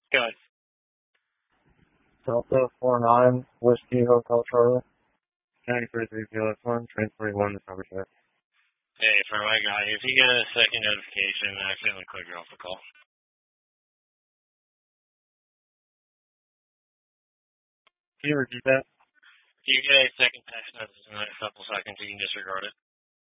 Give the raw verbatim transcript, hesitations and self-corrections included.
Go ahead. Delta four nine, Whiskey Hotel Charlie. ninety-three three P L S one, train forty-one to Somerset. Hey, for my guy, if you get a second notification, I accidentally click you off the call. Can you repeat that? If you get a second text message in the next couple seconds, you can disregard it.